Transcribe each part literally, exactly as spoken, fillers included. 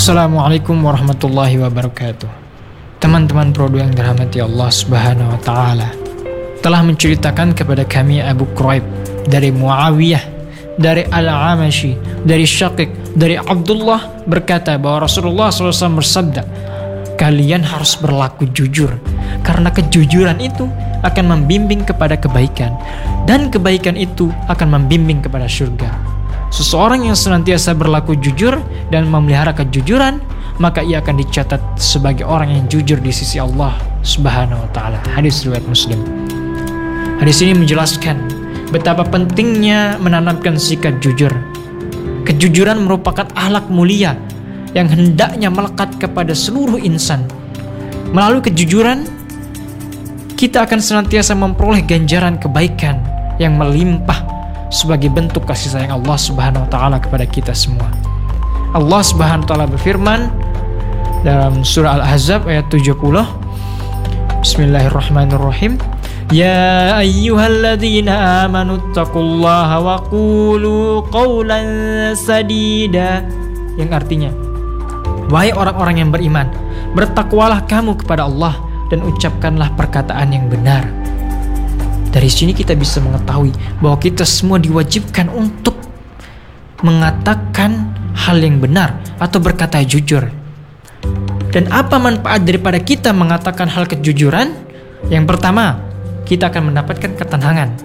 Assalamualaikum warahmatullahi wabarakatuh. Teman-teman Prodo yang dirahmati Allah Subhanahu wa taala, telah menceritakan kepada kami Abu Quraib dari Muawiyah, dari Al-Amashi, dari Syaqiq, dari Abdullah berkata bahwa Rasulullah shallallahu alaihi wasallam bersabda, kalian harus berlaku jujur karena kejujuran itu akan membimbing kepada kebaikan, dan kebaikan itu akan membimbing kepada surga. Seseorang yang senantiasa berlaku jujur dan memelihara kejujuran, maka ia akan dicatat sebagai orang yang jujur di sisi Allah Subhanahu wa taala. Hadis riwayat Muslim. Hadis ini menjelaskan betapa pentingnya menanamkan sikap jujur. Kejujuran merupakan akhlak mulia yang hendaknya melekat kepada seluruh insan. Melalui kejujuran, kita akan senantiasa memperoleh ganjaran kebaikan yang melimpah sebagai bentuk kasih sayang Allah Subhanahu wa taala kepada kita semua. Allah Subhanahu wa taala berfirman dalam surah Al-Ahzab ayat tujuh puluh. Bismillahirrahmanirrahim. Ya ayyuhalladzina amanu taqullaha wa qulu qawlan sadida, yang artinya, wahai orang-orang yang beriman, bertakwalah kamu kepada Allah dan ucapkanlah perkataan yang benar. Dari sini kita bisa mengetahui bahwa kita semua diwajibkan untuk mengatakan hal yang benar atau berkata jujur. Dan apa manfaat daripada kita mengatakan hal kejujuran? Yang pertama, kita akan mendapatkan ketenangan.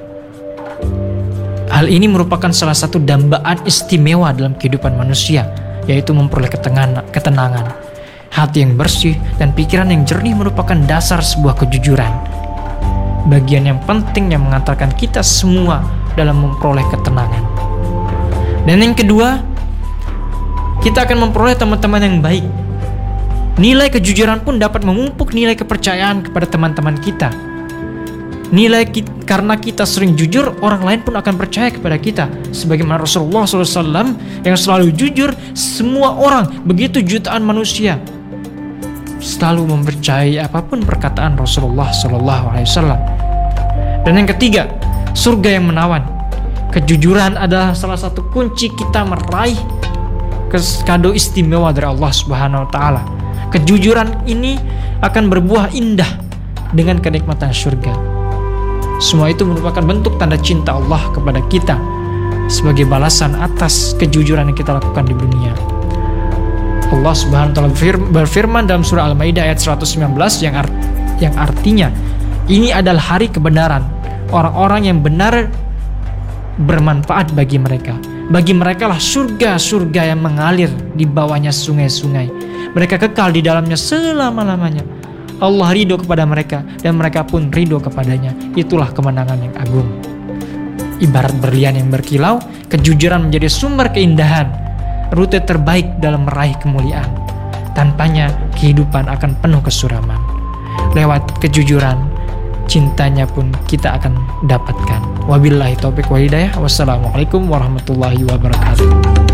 Hal ini merupakan salah satu dambaan istimewa dalam kehidupan manusia, yaitu memperoleh ketenangan. Hati yang bersih dan pikiran yang jernih merupakan dasar sebuah kejujuran. Bagian yang penting yang mengantarkan kita semua dalam memperoleh ketenangan. Dan yang kedua, kita akan memperoleh teman-teman yang baik. Nilai kejujuran pun dapat memupuk nilai kepercayaan kepada teman-teman kita. Nilai kita, karena kita sering jujur, orang lain pun akan percaya kepada kita. Sebagaimana Rasulullah shallallahu alaihi wasallam yang selalu jujur, semua orang, begitu jutaan manusia, selalu mempercayai apapun perkataan Rasulullah shallallahu alaihi wasallam. Dan yang ketiga, surga yang menawan. Kejujuran adalah salah satu kunci kita meraih kado istimewa dari Allah Subhanahu wa taala. Kejujuran ini akan berbuah indah dengan kenikmatan surga. Semua itu merupakan bentuk tanda cinta Allah kepada kita sebagai balasan atas kejujuran yang kita lakukan di dunia. Allah Subhanahu wa taala berfirman dalam surah Al-Maidah ayat seratus sembilan belas yang art, yang artinya, ini adalah hari kebenaran. Orang-orang yang benar bermanfaat bagi mereka. Bagi mereka lah surga-surga yang mengalir di bawahnya sungai-sungai. Mereka kekal di dalamnya selama-lamanya. Allah ridho kepada mereka dan mereka pun ridho kepadanya. Itulah kemenangan yang agung. Ibarat berlian yang berkilau, kejujuran menjadi sumber keindahan, rute terbaik dalam meraih kemuliaan. Tanpanya kehidupan akan penuh kesuraman. Lewat kejujuran, cintanya pun kita akan dapatkan. Wabillahi taufiq wal hidayah. Wassalamualaikum warahmatullahi wabarakatuh.